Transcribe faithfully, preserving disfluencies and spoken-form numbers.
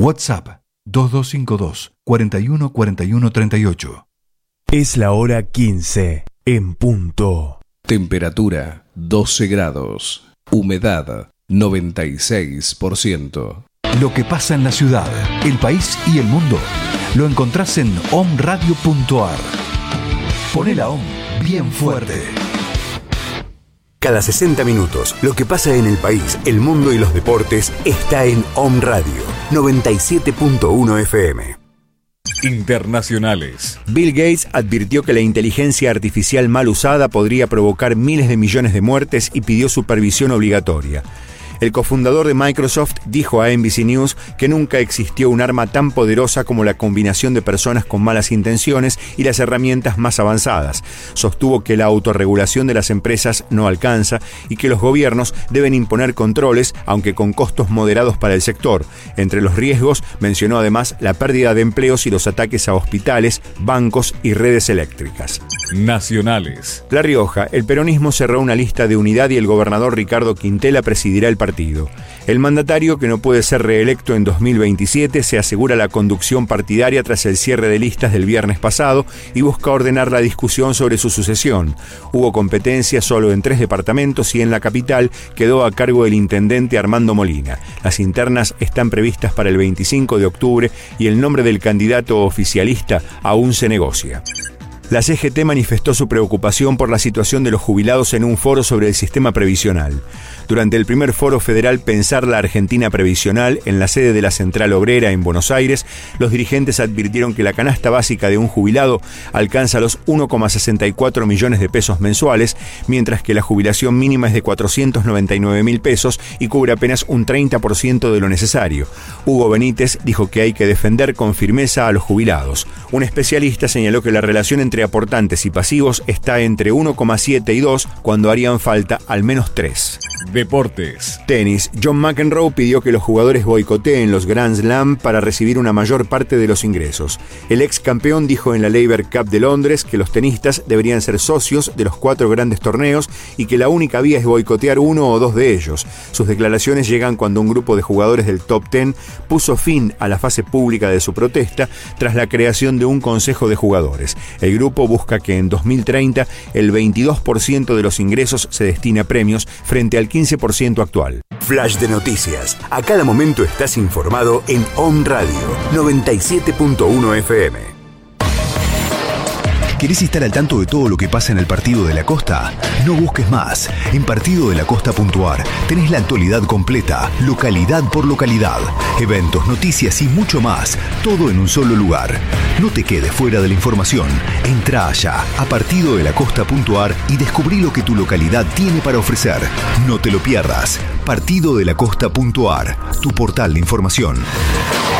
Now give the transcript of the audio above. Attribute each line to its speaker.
Speaker 1: WhatsApp dos dos cinco dos, cuatro uno cuatro uno tres ocho.
Speaker 2: Es la hora quince, en punto.
Speaker 3: Temperatura doce grados. Humedad noventa y seis por ciento.
Speaker 1: Lo que pasa en la ciudad, el país y el mundo lo encontrás en omradio punto ar. Poné la O M bien fuerte.
Speaker 4: Cada sesenta minutos, lo que pasa en el país, el mundo y los deportes está en O M Radio noventa y siete punto uno F M.
Speaker 5: Internacionales.
Speaker 2: Bill Gates advirtió que la inteligencia artificial mal usada podría provocar miles de millones de muertes y pidió supervisión obligatoria. El cofundador de Microsoft dijo a N B C News que nunca existió un arma tan poderosa como la combinación de personas con malas intenciones y las herramientas más avanzadas. Sostuvo que la autorregulación de las empresas no alcanza y que los gobiernos deben imponer controles, aunque con costos moderados para el sector. Entre los riesgos, mencionó además la pérdida de empleos y los ataques a hospitales, bancos y redes eléctricas.
Speaker 5: Nacionales.
Speaker 2: La Rioja, el peronismo cerró una lista de unidad y el gobernador Ricardo Quintela presidirá el partido. El mandatario, que no puede ser reelecto en dos mil veintisiete, se asegura la conducción partidaria tras el cierre de listas del viernes pasado y busca ordenar la discusión sobre su sucesión. Hubo competencia solo en tres departamentos y en la capital quedó a cargo el intendente Armando Molina. Las internas están previstas para el veinticinco de octubre y el nombre del candidato oficialista aún se negocia. La C G T manifestó su preocupación por la situación de los jubilados en un foro sobre el sistema previsional. Durante el primer foro federal Pensar la Argentina Previsional, en la sede de la Central Obrera en Buenos Aires, los dirigentes advirtieron que la canasta básica de un jubilado alcanza los uno coma sesenta y cuatro millones de pesos mensuales, mientras que la jubilación mínima es de cuatrocientos noventa y nueve mil pesos y cubre apenas un treinta por ciento de lo necesario. Hugo Benítez dijo que hay que defender con firmeza a los jubilados. Un especialista señaló que la relación entre aportantes y pasivos está entre uno coma siete y dos, cuando harían falta al menos tres.
Speaker 5: Deportes.
Speaker 2: Tenis. John McEnroe pidió que los jugadores boicoteen los Grand Slam para recibir una mayor parte de los ingresos. El ex campeón dijo en la Laver Cup de Londres que los tenistas deberían ser socios de los cuatro grandes torneos y que la única vía es boicotear uno o dos de ellos. Sus declaraciones llegan cuando un grupo de jugadores del top diez puso fin a la fase pública de su protesta tras la creación de un consejo de jugadores. El grupo busca que en dos mil treinta el veintidós por ciento de los ingresos se destine a premios frente al quince por ciento actual.
Speaker 4: Flash de noticias. A cada momento estás informado en O M Radio noventa y siete punto uno F M.
Speaker 1: ¿Querés estar al tanto de todo lo que pasa en el Partido de la Costa? No busques más. En partido de la costa punto ar tenés la actualidad completa, localidad por localidad, eventos, noticias y mucho más, todo en un solo lugar. No te quedes fuera de la información. Entrá allá a partido de la costa punto ar y descubrí lo que tu localidad tiene para ofrecer. No te lo pierdas. partido de la costa punto ar, tu portal de información.